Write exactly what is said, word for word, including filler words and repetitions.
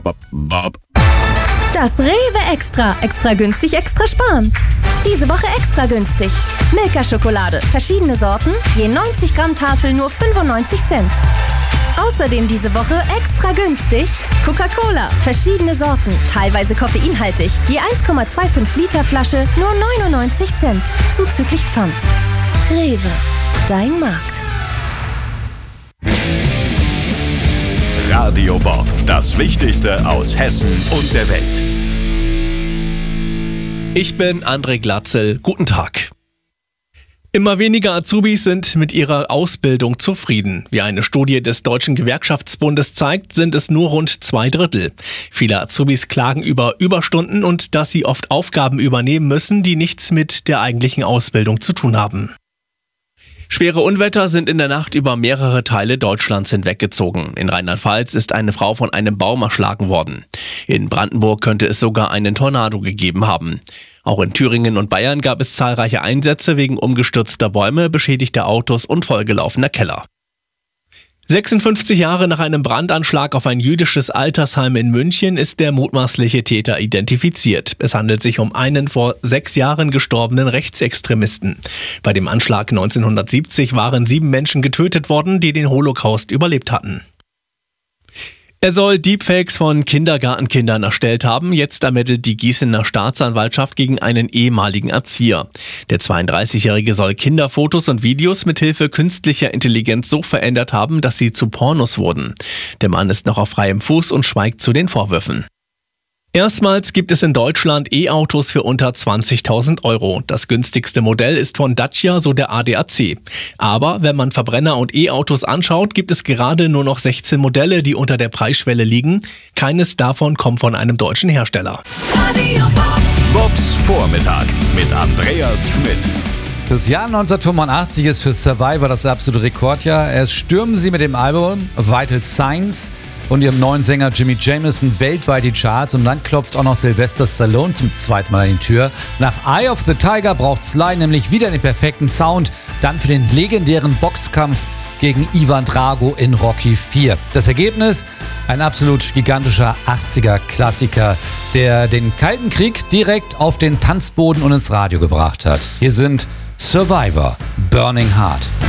Bob, Bob. Das Rewe Extra. Extra günstig, extra sparen. Diese Woche extra günstig. Milka-Schokolade. Verschiedene Sorten. Je neunzig Gramm Tafel nur fünfundneunzig Cent. Außerdem diese Woche extra günstig. Coca-Cola. Verschiedene Sorten. Teilweise koffeinhaltig. Je eins Komma fünfundzwanzig Liter Flasche nur neunundneunzig Cent. Zuzüglich Pfand. Rewe. Dein Markt. Radio Bob. Das Wichtigste aus Hessen und der Welt. Ich bin André Glatzel. Guten Tag. Immer weniger Azubis sind mit ihrer Ausbildung zufrieden. Wie eine Studie des Deutschen Gewerkschaftsbundes zeigt, sind es nur rund zwei Drittel. Viele Azubis klagen über Überstunden und dass sie oft Aufgaben übernehmen müssen, die nichts mit der eigentlichen Ausbildung zu tun haben. Schwere Unwetter sind in der Nacht über mehrere Teile Deutschlands hinweggezogen. In Rheinland-Pfalz ist eine Frau von einem Baum erschlagen worden. In Brandenburg könnte es sogar einen Tornado gegeben haben. Auch in Thüringen und Bayern gab es zahlreiche Einsätze wegen umgestürzter Bäume, beschädigter Autos und vollgelaufener Keller. sechsundfünfzig Jahre nach einem Brandanschlag auf ein jüdisches Altersheim in München ist der mutmaßliche Täter identifiziert. Es handelt sich um einen vor sechs Jahren gestorbenen Rechtsextremisten. Bei dem Anschlag neunzehnhundertsiebzig waren sieben Menschen getötet worden, die den Holocaust überlebt hatten. Er soll Deepfakes von Kindergartenkindern erstellt haben. Jetzt ermittelt die Gießener Staatsanwaltschaft gegen einen ehemaligen Erzieher. Der zweiunddreißigjährige soll Kinderfotos und Videos mithilfe künstlicher Intelligenz so verändert haben, dass sie zu Pornos wurden. Der Mann ist noch auf freiem Fuß und schweigt zu den Vorwürfen. Erstmals gibt es in Deutschland E-Autos für unter zwanzigtausend Euro. Das günstigste Modell ist von Dacia, so der A D A C. Aber wenn man Verbrenner- und E-Autos anschaut, gibt es gerade nur noch sechzehn Modelle, die unter der Preisschwelle liegen. Keines davon kommt von einem deutschen Hersteller. Bobs Vormittag mit Andreas Schmidt. Das Jahr neunzehnhundertfünfundachtzig ist für Survivor das absolute Rekordjahr. Erst stürmen sie mit dem Album Vital Signs und ihrem neuen Sänger Jimmy Jamison weltweit die Charts und dann klopft auch noch Sylvester Stallone zum zweiten Mal an die Tür. Nach Eye of the Tiger braucht Sly nämlich wieder den perfekten Sound, dann für den legendären Boxkampf gegen Ivan Drago in Rocky vier. Das Ergebnis? Ein absolut gigantischer achtziger-Klassiker, der den Kalten Krieg direkt auf den Tanzboden und ins Radio gebracht hat. Hier sind Survivor, Burning Heart.